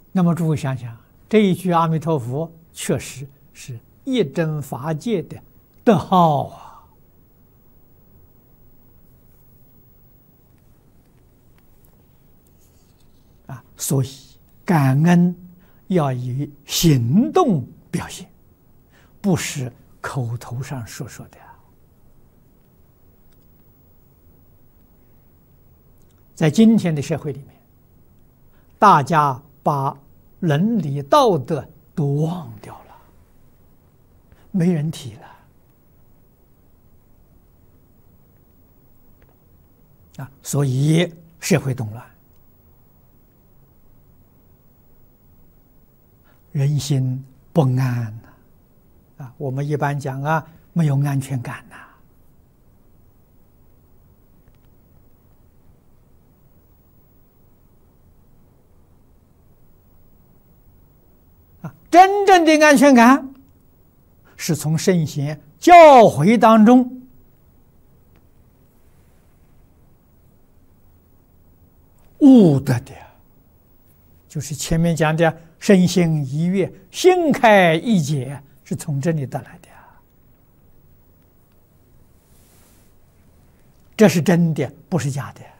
那么诸位想想，这一句阿弥陀佛确实是一真法界的德号啊！所以感恩要以行动表现，不是口头上说说的。在今天的社会里面，大家把伦理道德都忘掉了，没人提了啊，所以社会动乱，人心不安啊！我们一般讲啊，没有安全感呐。真正的安全感是从圣贤教诲当中悟得的，就是前面讲的身心一悦、心开意解，是从这里得来的。这是真的，不是假的。